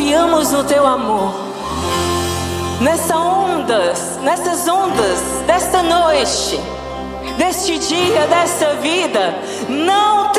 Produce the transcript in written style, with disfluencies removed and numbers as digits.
confiamos no teu amor. Nessas ondas desta noite, deste dia, desta vida, não